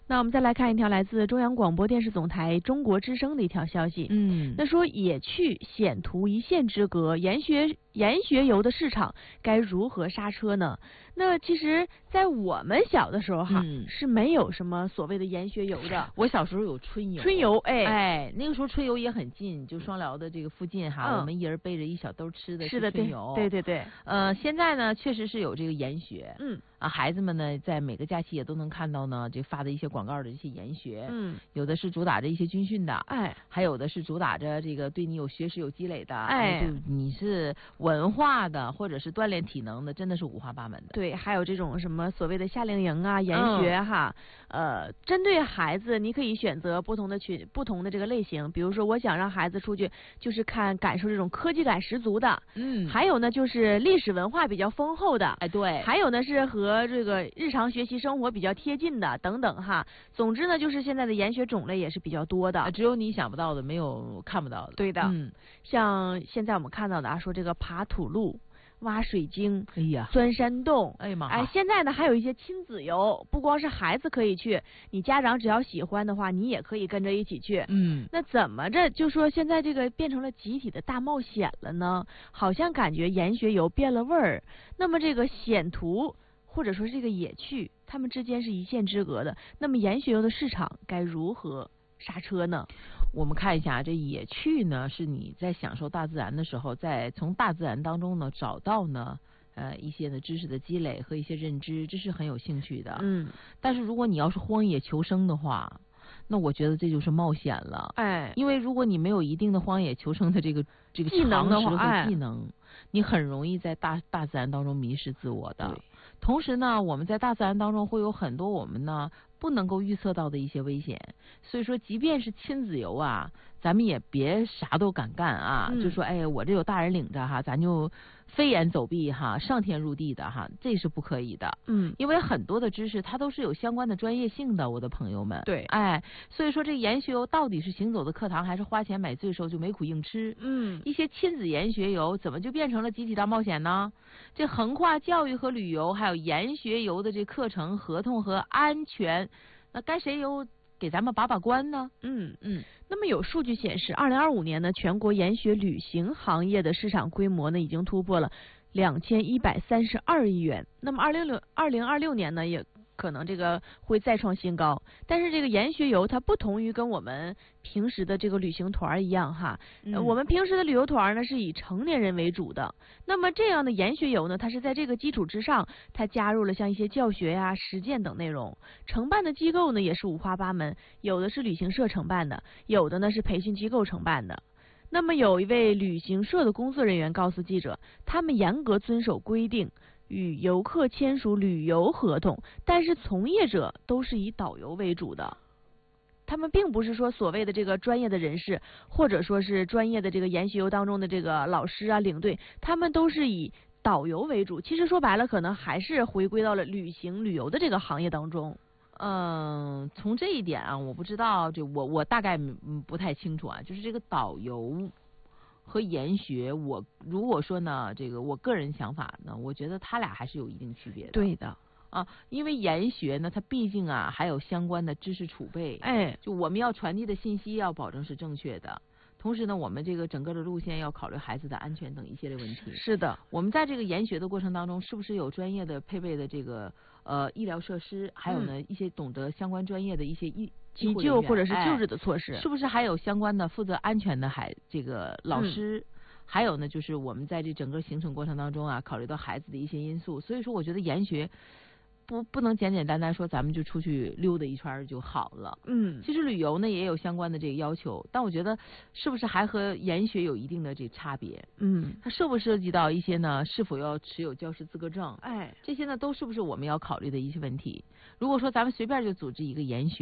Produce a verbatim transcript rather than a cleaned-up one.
那我们再来看一条来自中央广播电视总台中国之声的一条消息。 嗯， 那说野趣险途一线之隔，研学研学游的市场该如何刹车呢？那其实，在我们小的时候哈， 嗯、 是没有什么所谓的研学游的。 我小时候有春游， 春游，哎哎，那个时候春游也很近，就双辽的这个附近哈， 嗯、 我们一人背着一小兜吃的是的， 春游。 对对对对。 呃，现在呢，确实是有这个研学。 嗯。 啊，孩子们呢，在每个假期也都能看到呢，这发的一些广告的一些研学。 嗯。 有的是主打着一些军训的， 哎， 还有的是主打着这个对你有学识有积累的， 哎， 就你是文化的或者是锻炼体能的，真的是五花八门的。 对，还有这种什么所谓的夏令营啊、研学哈，嗯、呃，针对孩子，你可以选择不同的群、不同的这个类型。比如说，我想让孩子出去，就是看感受这种科技感十足的， 嗯， 还有呢，就是历史文化比较丰厚的， 哎，对， 还有呢是和这个日常学习生活比较贴近的等等哈。总之呢，就是现在的研学种类也是比较多的， 只有你想不到的，没有看不到的。 对的， 嗯， 像现在我们看到的啊，说这个爬土路、挖水晶， 哎呀， 钻山洞， 哎呀妈， 哎，现在呢还有一些亲子游，不光是孩子可以去，你家长只要喜欢的话，你也可以跟着一起去。 嗯， 那怎么着就说现在这个变成了集体的大冒险了呢？好像感觉研学游变了味儿。那么这个险途或者说是这个野趣，他们之间是一线之隔的。那么研学游的市场该如何刹车呢？ 我们看一下，这野趣呢，是你在享受大自然的时候，在从大自然当中呢找到呢呃一些呢知识的积累和一些认知，这是很有兴趣的。 嗯， 但是如果你要是荒野求生的话，那我觉得这就是冒险了。 哎， 因为如果你没有一定的荒野求生的这个这个技能的话， 哎， 技能，你很容易在大大自然当中迷失自我的。同时呢，我们在大自然当中会有很多我们呢不能够预测到的一些危险，所以说即便是亲子游啊，咱们也别啥都敢干啊， 嗯、 就说哎我这有大人领着哈，咱就飞檐走壁哈，上天入地的哈，这是不可以的。 嗯， 因为很多的知识它都是有相关的专业性的，我的朋友们。 对， 哎，所以说这研学游到底是行走的课堂，还是花钱买罪受就没苦硬吃？ 嗯， 一些亲子研学游怎么就变成了集体大冒险呢？这横跨教育和旅游，还有研学游的这课程合同和安全，那该谁有给咱们把把关呢？ 嗯嗯。 那么有数据显示，二零二五年呢，全国研学旅行行业的市场规模呢，已经突破了两千一百三十二亿元。那么二零六二零二六年呢，也可能这个会再创新高。但是这个研学游它不同于跟我们平时的这个旅行团一样哈、嗯呃，我们平时的旅游团呢是以成年人为主的。那么这样的研学游呢，它是在这个基础之上，它加入了像一些教学呀、实践等内容。承办的机构呢也是五花八门，有的是旅行社承办的，有的呢是培训机构承办的。那么有一位旅行社的工作人员告诉记者，他们严格遵守规定，与游客签署旅游合同，但是从业者都是以导游为主的。他们并不是说所谓的这个专业的人士，或者说是专业的这个研学游当中的这个老师啊、领队，他们都是以导游为主。其实说白了，可能还是回归到了旅行旅游的这个行业当中。 嗯，从这一点啊，我不知道，这我我大概嗯不太清楚啊。就是这个导游和研学，我如果说呢，这个我个人想法呢，我觉得他俩还是有一定区别的。 对的啊，因为研学呢，它毕竟啊还有相关的知识储备， 哎， 就我们要传递的信息要保证是正确的。同时呢，我们这个整个的路线要考虑孩子的安全等一系列问题。 是的， 我们在这个研学的过程当中，是不是有专业的配备的这个呃医疗设施，还有呢、嗯、一些懂得相关专业的一些医急救或者是救治的措施、 哎，是不是还有相关的负责安全的孩这个老师？嗯，还有呢，就是我们在这整个行程过程当中啊，考虑到孩子的一些因素，所以说我觉得研学不不能简简单单说咱们就出去溜达一圈就好了。 嗯， 其实旅游呢也有相关的这个要求，但我觉得是不是还和研学有一定的这差别？ 嗯， 它涉不涉及到一些呢？是否要持有教师资格证？ 哎， 这些呢都是不是我们要考虑的一些问题？如果说咱们随便就组织一个研学。